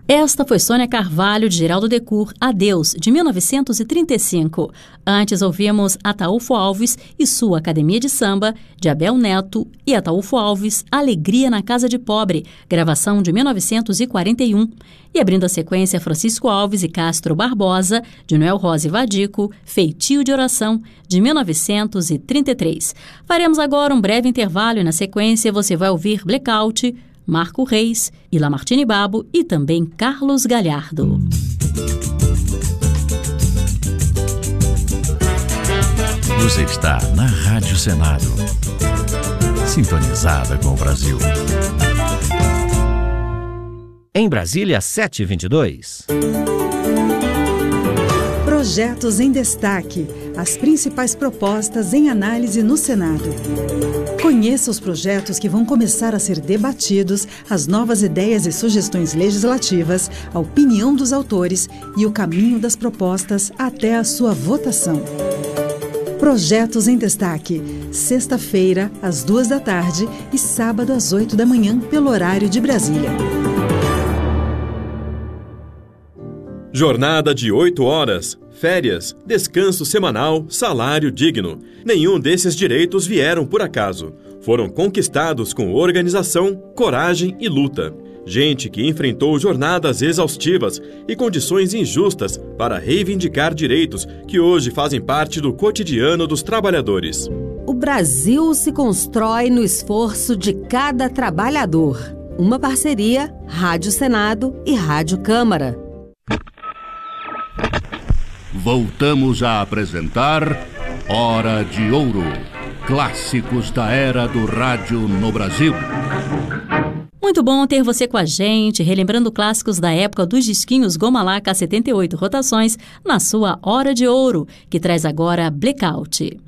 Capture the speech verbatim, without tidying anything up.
Esta foi Sônia Carvalho, de Geraldo Decour, Adeus, de mil novecentos e trinta e cinco. Antes ouvimos Ataúfo Alves e sua Academia de Samba, de Abel Neto, e Ataúfo Alves, Alegria na Casa de Pobre, gravação de mil novecentos e quarenta e um. E abrindo a sequência, Francisco Alves e Castro Barbosa, de Noel Rosa e Vadico, Feitio de Oração, de mil novecentos e trinta e três. Faremos agora um breve intervalo e na sequência você vai ouvir Blackout, Marco Reis, Ila Martini Babo e também Carlos Galhardo. Você está na Rádio Senado, sintonizada com o Brasil. Em Brasília, sete e vinte e dois. Projetos em destaque. As principais propostas em análise no Senado. Conheça os projetos que vão começar a ser debatidos, as novas ideias e sugestões legislativas, a opinião dos autores e o caminho das propostas até a sua votação. Projetos em destaque. Sexta-feira, às duas da tarde e sábado às oito da manhã, pelo horário de Brasília. Jornada de oito horas, férias, descanso semanal, salário digno. Nenhum desses direitos vieram por acaso. Foram conquistados com organização, coragem e luta. Gente que enfrentou jornadas exaustivas e condições injustas para reivindicar direitos que hoje fazem parte do cotidiano dos trabalhadores. O Brasil se constrói no esforço de cada trabalhador. Uma parceria Rádio Senado e Rádio Câmara. Voltamos a apresentar Hora de Ouro, clássicos da era do rádio no Brasil. Muito bom ter você com a gente, relembrando clássicos da época dos disquinhos Goma Laca setenta e oito rotações na sua Hora de Ouro, que traz agora Blackout.